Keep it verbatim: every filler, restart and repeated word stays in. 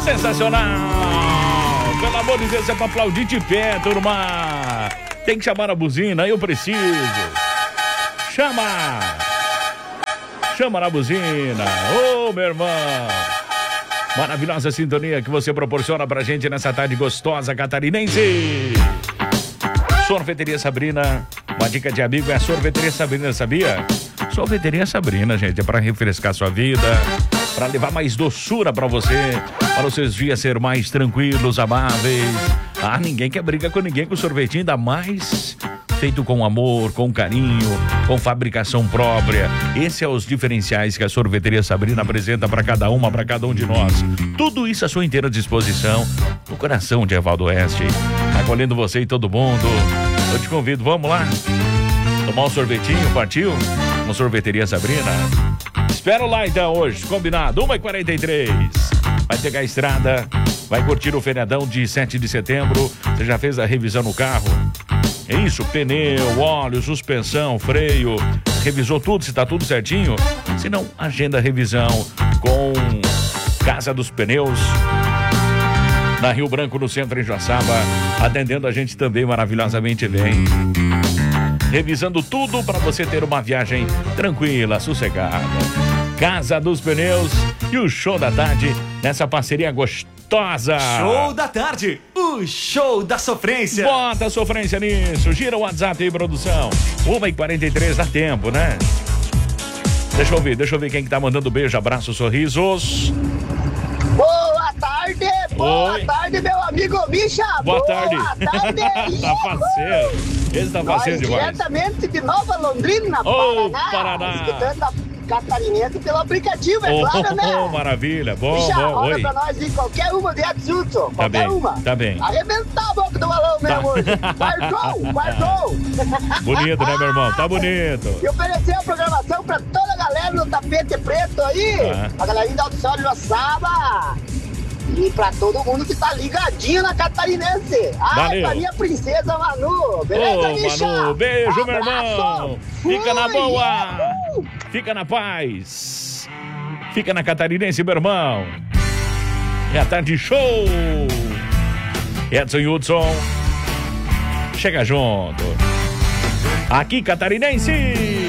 Sensacional! Pelo amor de Deus, é pra aplaudir de pé, turma. Tem que chamar a buzina, eu preciso. Chama! Chama na buzina. Ô, meu irmão. Maravilhosa sintonia que você proporciona pra gente nessa tarde gostosa catarinense. Sorveteria Sabrina. Uma dica de amigo é a Sorveteria Sabrina, sabia? Sorveteria Sabrina, gente, é pra refrescar sua vida, para levar mais doçura para você, para os seus dias ser mais tranquilos, amáveis. Ah, ninguém quer briga com ninguém com sorvetinho, ainda mais feito com amor, com carinho, com fabricação própria. Esses são os diferenciais que a Sorveteria Sabrina apresenta para cada uma, para cada um de nós. Tudo isso à sua inteira disposição, no coração de Evaldo Oeste, acolhendo você e todo mundo. Eu te convido, vamos lá? Tomar um sorvetinho, partiu? Uma Sorveteria Sabrina. Espero lá então hoje, combinado, uma e quarenta e três. Vai pegar a estrada, vai curtir o feriadão de sete de setembro. Você já fez a revisão no carro? É isso, pneu, óleo, suspensão, freio. Revisou tudo, se tá tudo certinho? Se não, agenda a revisão com Casa dos Pneus, na Rio Branco, no centro, em Joaçaba. Atendendo a gente também maravilhosamente bem. Revisando tudo para você ter uma viagem tranquila, sossegada. Casa dos Pneus e o Show da Tarde nessa parceria gostosa. Show da Tarde, o show da sofrência. Bota a sofrência nisso. Gira o WhatsApp aí, produção. uma e quarenta e três, dá tempo, né? Deixa eu ver, deixa eu ver quem que tá mandando beijo, abraço, sorrisos. Boa tarde, boa Oi. tarde, meu amigo bicha. Boa, boa tarde. tarde. Tá faceiro. Esse tá faceiro demais. Diretamente de Nova Londrina, Ô, Paraná. Paraná. Escutando a catarinense pelo aplicativo, é Oh, claro, né? oh, maravilha, bom, Bicha, bom, roda oi. pra nós ir qualquer uma de junto, Tá qualquer bem, uma. tá bem. Arrebentar a boca do balão mesmo Tá. hoje. Guardou, guardou. Bonito, né, meu irmão? Tá bonito. E oferecer a programação pra toda a galera do tapete preto aí. Tá. A galerinha da Audição de Joaçaba. E pra todo mundo que tá ligadinho na catarinense. Ai, Valeu. pra minha princesa Manu. Beleza, Ô, bicha? Manu, beijo, meu Abraço. irmão. Fica na Fui. boa. Uhul. Fica na paz. Fica na catarinense, meu irmão. É a tarde show. Edson Hudson. Chega junto. Aqui, catarinense.